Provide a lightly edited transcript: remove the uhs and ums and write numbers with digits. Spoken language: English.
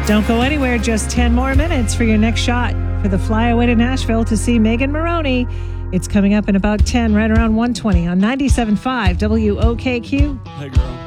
Don't go anywhere. Just 10 more minutes for your next shot for the flyaway to Nashville to see Megan Moroney. It's coming up in about 10, right around 1:20 on 97.5 WOKQ. Hey, girl.